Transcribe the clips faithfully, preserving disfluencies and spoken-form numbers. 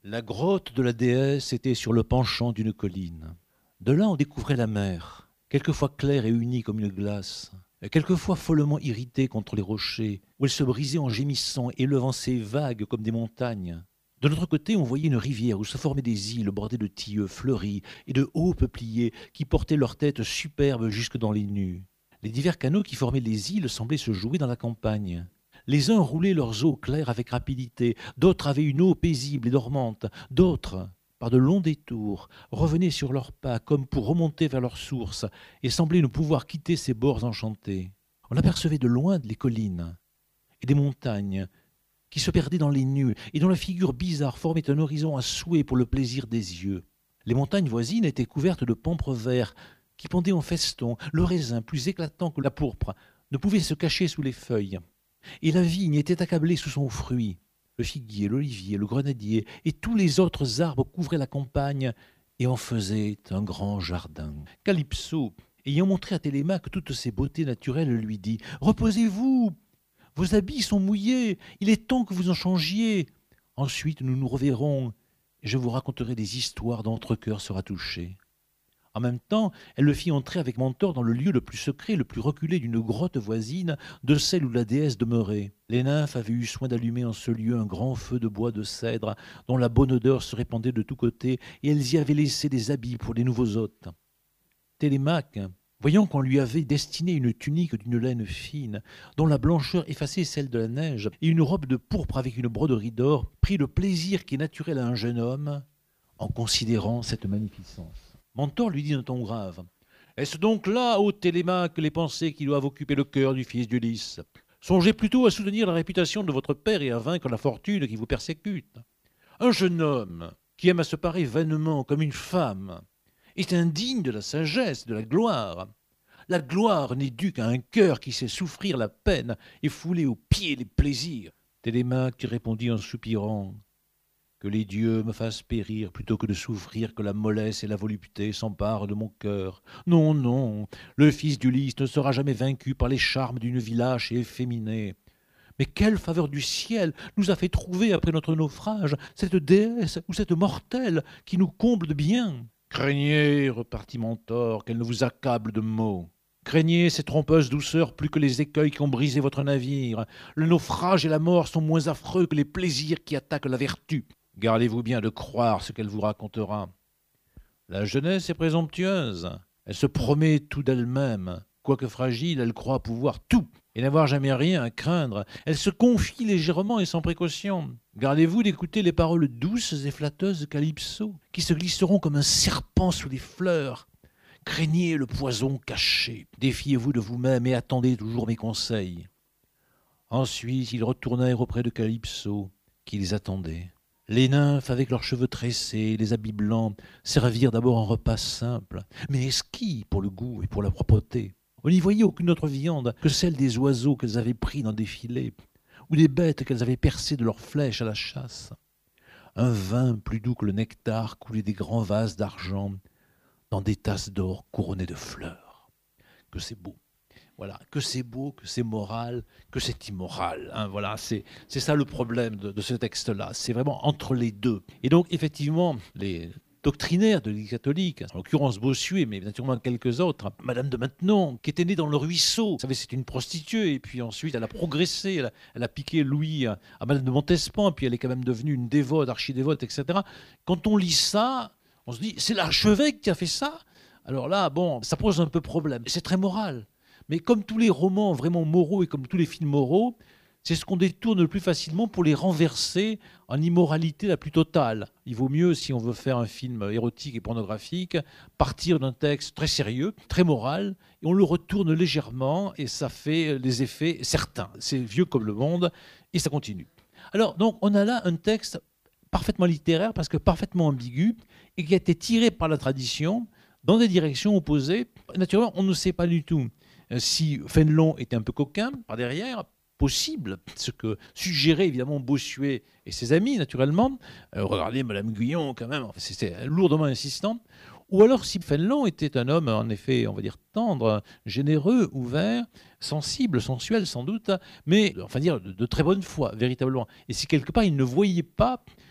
La grotte de la déesse était sur le penchant d'une colline. De là, on découvrait la mer, quelquefois claire et unie comme une glace, et quelquefois follement irritée contre les rochers, où elle se brisait en gémissant, élevant ses vagues comme des montagnes. De l'autre côté, on voyait une rivière où se formaient des îles bordées de tilleux fleuris et de hauts peupliers qui portaient leurs têtes superbes jusque dans les nues. Les divers canaux qui formaient les îles semblaient se jouer dans la campagne. Les uns roulaient leurs eaux claires avec rapidité, d'autres avaient une eau paisible et dormante, d'autres, par de longs détours, revenaient sur leurs pas comme pour remonter vers leur source et semblaient ne pouvoir quitter ces bords enchantés. On apercevait de loin les collines et des montagnes qui se perdaient dans les nues et dont la figure bizarre formait un horizon à souhait pour le plaisir des yeux. Les montagnes voisines étaient couvertes de pampres verts qui pendaient en feston, le raisin, plus éclatant que la pourpre, ne pouvait se cacher sous les feuilles. Et la vigne était accablée sous son fruit. Le figuier, l'olivier, le grenadier et tous les autres arbres couvraient la campagne et en faisaient un grand jardin. Calypso, ayant montré à Télémaque toutes ces beautés naturelles, lui dit « Reposez-vous, vos habits sont mouillés, il est temps que vous en changiez. Ensuite nous nous reverrons et je vous raconterai des histoires dont votre cœur sera touché. » En même temps, elle le fit entrer avec Mentor dans le lieu le plus secret, le plus reculé d'une grotte voisine de celle où la déesse demeurait. Les nymphes avaient eu soin d'allumer en ce lieu un grand feu de bois de cèdre dont la bonne odeur se répandait de tous côtés, et elles y avaient laissé des habits pour les nouveaux hôtes. Télémaque, voyant qu'on lui avait destiné une tunique d'une laine fine, dont la blancheur effaçait celle de la neige, et une robe de pourpre avec une broderie d'or, prit le plaisir qui est naturel à un jeune homme en considérant cette magnificence. Mentor lui dit d'un ton grave « Est-ce donc là, ô Télémaque, les pensées qui doivent occuper le cœur du fils d'Ulysse? Songez plutôt à soutenir la réputation de votre père et à vaincre la fortune qui vous persécute. Un jeune homme qui aime à se parer vainement comme une femme est indigne de la sagesse, de la gloire. La gloire n'est due qu'à un cœur qui sait souffrir la peine et fouler aux pieds les plaisirs. » Télémaque répondit en soupirant « Que les dieux me fassent périr plutôt que de souffrir que la mollesse et la volupté s'emparent de mon cœur. Non, non, le fils d'Ulysse ne sera jamais vaincu par les charmes d'une vie lâche et efféminée. Mais quelle faveur du ciel nous a fait trouver après notre naufrage cette déesse ou cette mortelle qui nous comble de bien. Craignez, repartit Mentor, qu'elle ne vous accable de maux. Craignez ces trompeuses douceurs plus que les écueils qui ont brisé votre navire. Le naufrage et la mort sont moins affreux que les plaisirs qui attaquent la vertu. Gardez-vous bien de croire ce qu'elle vous racontera. La jeunesse est présomptueuse. Elle se promet tout d'elle-même. Quoique fragile, elle croit pouvoir tout et n'avoir jamais rien à craindre. Elle se confie légèrement et sans précaution. Gardez-vous d'écouter les paroles douces et flatteuses de Calypso, qui se glisseront comme un serpent sous les fleurs. Craignez le poison caché. Défiez-vous de vous-même et attendez toujours mes conseils. Ensuite, ils retournèrent auprès de Calypso, qui les attendait. Les nymphes, avec leurs cheveux tressés, les habits blancs, servirent d'abord un repas simple, mais exquis pour le goût et pour la propreté. On n'y voyait aucune autre viande que celle des oiseaux qu'elles avaient pris dans des filets, ou des bêtes qu'elles avaient percées de leurs flèches à la chasse. Un vin plus doux que le nectar coulait des grands vases d'argent dans des tasses d'or couronnées de fleurs. Que c'est beau! Voilà, que c'est beau, que c'est moral, que c'est immoral. Hein, voilà, c'est, c'est ça le problème de, de ce texte-là. C'est vraiment entre les deux. Et donc, effectivement, les doctrinaires de l'Église catholique, en l'occurrence Bossuet, mais naturellement quelques autres, Madame de Maintenon, qui était née dans le ruisseau. Vous savez, c'est une prostituée, et puis ensuite, elle a progressé, elle a, elle a piqué Louis à, à Madame de Montespan, puis elle est quand même devenue une dévote, archidévote, et cetera. Quand on lit ça, on se dit, c'est l'archevêque qui a fait ça? Alors là, bon, ça pose un peu problème. C'est très moral. Mais comme tous les romans vraiment moraux et comme tous les films moraux, c'est ce qu'on détourne le plus facilement pour les renverser en immoralité la plus totale. Il vaut mieux, si on veut faire un film érotique et pornographique, partir d'un texte très sérieux, très moral, et on le retourne légèrement et ça fait les effets certains. C'est vieux comme le monde et ça continue. Alors, donc, on a là un texte parfaitement littéraire parce que parfaitement ambigu et qui a été tiré par la tradition dans des directions opposées. Naturellement, on ne sait pas du tout si Fénelon était un peu coquin par derrière, possible, ce que suggérait évidemment Bossuet et ses amis, naturellement. Euh, regardez Madame Guyon, quand même, enfin, c'était lourdement insistant. Ou alors si Fénelon était un homme, en effet, on va dire tendre, généreux, ouvert, sensible, sensuel sans doute, mais enfin dire de, de très bonne foi, véritablement. Et si quelque part il ne voyait pas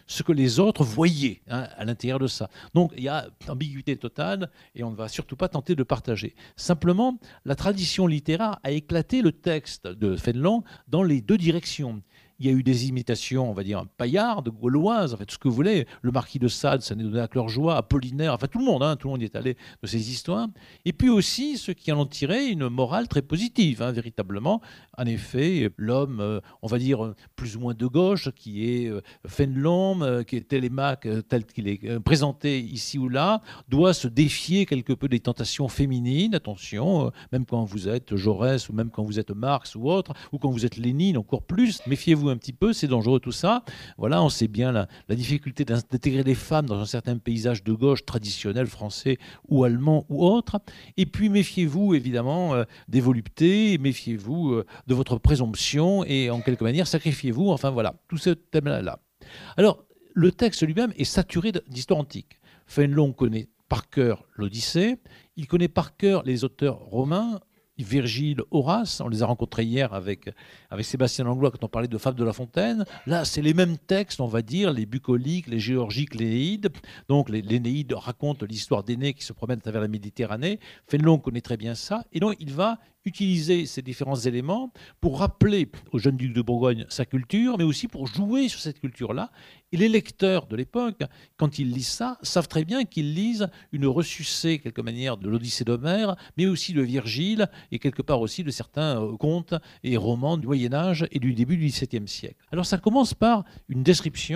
ce que les autres voyaient hein, à l'intérieur de ça. Donc il y a ambiguïté totale et on ne va surtout pas tenter de partager. Simplement, la tradition littéraire a éclaté le texte de Fénelon dans les deux directions. Il y a eu des imitations, on va dire, paillardes, gauloises, en fait, tout ce que vous voulez. Le marquis de Sade, ça n'est donné à cœur joie, Apollinaire, enfin tout le monde, hein, tout le monde y est allé de ces histoires. Et puis aussi ceux qui en ont tiré une morale très positive, hein, véritablement. En effet, l'homme, euh, on va dire, plus ou moins de gauche, qui est euh, Fénelon, euh, qui est Télémaque, euh, tel qu'il est euh, présenté ici ou là, doit se défier quelque peu des tentations féminines. Attention, euh, même quand vous êtes Jaurès, ou même quand vous êtes Marx ou autre, ou quand vous êtes Lénine, encore plus, méfiez-vous un petit peu, c'est dangereux tout ça. Voilà, on sait bien la, la difficulté d'intégrer les femmes dans un certain paysage de gauche traditionnel français ou allemand ou autre. Et puis méfiez-vous évidemment euh, des voluptés, méfiez-vous euh, de votre présomption et en quelque manière sacrifiez-vous. Enfin voilà, tout ce thème-là. Alors, le texte lui-même est saturé d'histoire antique. Fénelon connaît par cœur l'Odyssée, il connaît par cœur les auteurs romains, Virgile, Horace, on les a rencontrés hier avec, avec Sébastien Langlois quand on parlait de Fable de La Fontaine. Là, c'est les mêmes textes, on va dire, les bucoliques, les géorgiques, l'Énéide. Donc, l'Énéide raconte l'histoire d'Énée qui se promène à travers la Méditerranée. Fénelon connaît très bien ça. Et donc, il va utiliser ces différents éléments pour rappeler au jeune duc de Bourgogne sa culture, mais aussi pour jouer sur cette culture-là. Et les lecteurs de l'époque, quand ils lisent ça, savent très bien qu'ils lisent une ressucée, quelque manière, de l'Odyssée d'Homère, mais aussi de Virgile, et quelque part aussi de certains euh, contes et romans du Moyen-Âge et du début du dix-septième siècle. Alors ça commence par une description